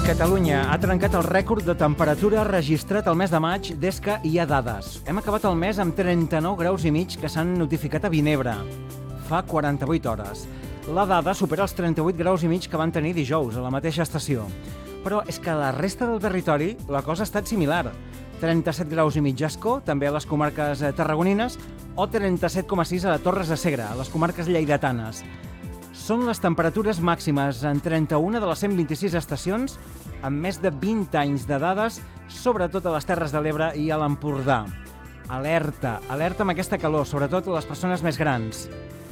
Catalunya ha trencat el rècord de temperatura registrat al mes de maig des que hi ha dades. Hem acabat el mes amb 39 graus i mig que s'han notificat a Vinebre fa 48 hores. La dada supera els 38 graus i mig que van tenir dijous a la mateixa estació. Però és que a la resta del territori la cosa ha estat similar. 37 graus i mig a Ascó, també a les comarques tarragonines, o 37,6 a Torres de Segre, a les comarques lleidatanes. Són les temperatures màximes en 31 de les 126 estacions, amb més de 20 anys de dades, sobretot a les Terres de l'Ebre i a l'Empordà. Alerta, alerta amb aquesta calor, sobretot a les persones més grans.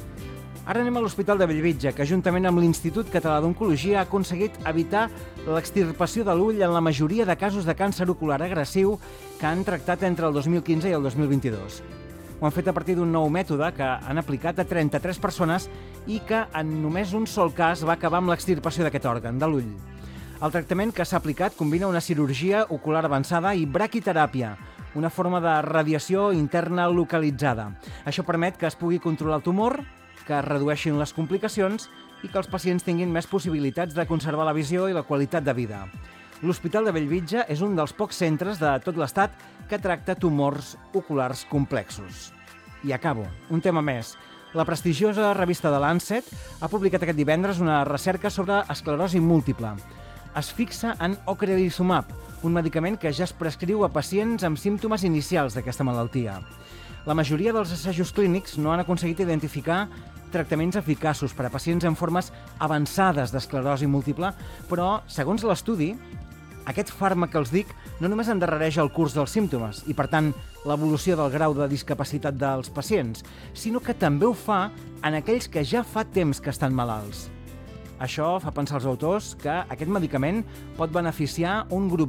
Ara anem a l'Hospital de Bellvitge, que juntament amb l'Institut Català d'Oncologia ha aconseguit evitar l'extirpació de l'ull en la majoria de casos de càncer ocular agressiu que han tractat entre el 2015 i el 2022. Ho han fet a partir d'un nou mètode que han aplicat a 33 persones i que en només un sol cas va acabar amb l'extirpació d'aquest òrgan, de l'ull. El tractament que s'ha aplicat combina una cirurgia ocular avançada i braquiteràpia, una forma de radiació interna localitzada. Això permet que es pugui controlar el tumor, que es redueixin les complicacions i que els pacients tinguin més possibilitats de conservar la visió i la qualitat de vida. L'Hospital de Bellvitge és un dels pocs centres de tot l'Estat que tracta tumors oculars complexos. I acabo. Un tema més. La prestigiosa revista The Lancet ha publicat aquest divendres una recerca sobre esclerosi múltiple. Es fixa en ocrelizumab, un medicament que ja es prescriu a pacients amb símptomes inicials d'aquesta malaltia. La majoria dels assajos clínics no han aconseguit identificar tractaments eficaços per a pacients en formes avançades d'esclerosi múltiple, però, segons l'estudi, aquest fàrmac que els dic no només endarrereix el curs dels símptomes i, per tant, l'evolució del grau de discapacitat dels pacients, sinó que també ho fa en aquells que ja fa temps que estan malalts. Això fa pensar als autors que aquest medicament pot beneficiar un grup